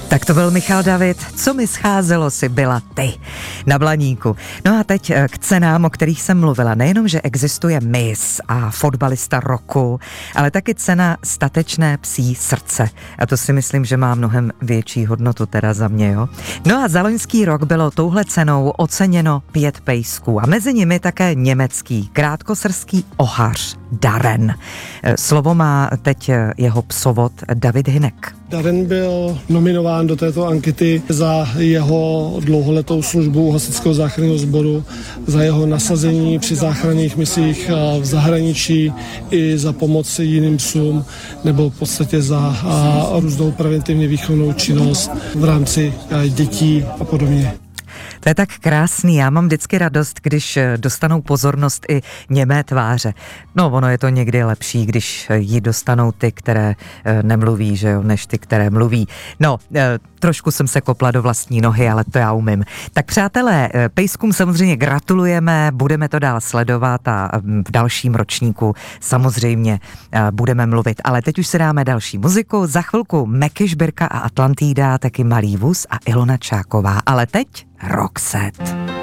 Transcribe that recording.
Tak to byl Michal David, co mi scházelo si byla ty na Blaníku. No a teď k cenám, o kterých jsem mluvila. Nejenom, že existuje Miss a fotbalista roku, ale taky cena statečné psí srdce. A to si myslím, že má mnohem větší hodnotu teda za mě, jo. No a za loňský rok bylo touhle cenou oceněno 5 pejsků a mezi nimi také německý krátkosrský ohař Darren. Slovo má teď jeho psovod David Hynek. Darren byl nominován do této ankety za jeho dlouholetou službu hasičského záchranného sboru, za jeho nasazení při záchranných misích v zahraničí i za pomoc jiným psům, nebo v podstatě za různou preventivně výchovnou činnost v rámci dětí a podobně. To je tak krásný, já mám vždycky radost, když dostanou pozornost i němé tváře. No, ono je to někdy lepší, když jí dostanou ty, které nemluví, že jo, než ty, které mluví. No, trošku jsem se kopla do vlastní nohy, ale to já umím. Tak přátelé, pejskům samozřejmě gratulujeme, budeme to dál sledovat a v dalším ročníku samozřejmě budeme mluvit. Ale teď už si dáme další muziku, za chvilku Meky Žbirka a Atlantida, taky Malý vůz a Ilona Čáková. Ale teď Roxette.